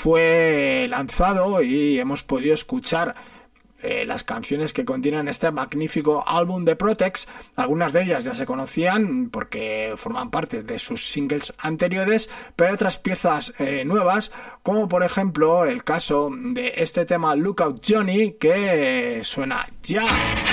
fue lanzado y hemos podido escuchar las canciones que contienen este magnífico álbum de Protex. Algunas de ellas ya se conocían porque forman parte de sus singles anteriores, pero hay otras piezas nuevas, como por ejemplo el caso de este tema Lookout Johnny, que suena ya.